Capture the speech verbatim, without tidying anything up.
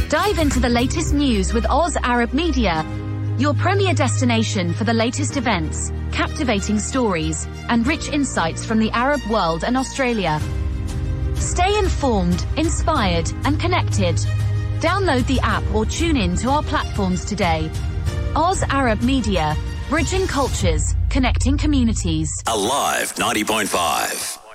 Dive into the latest news with Oz Arab Media, your premier destination for the latest events, captivating stories, and rich insights from the Arab world and Australia. Stay informed, inspired, and connected. Download the app or tune in to our platforms today. Oz Arab Media, bridging cultures, connecting communities. Alive ninety point five.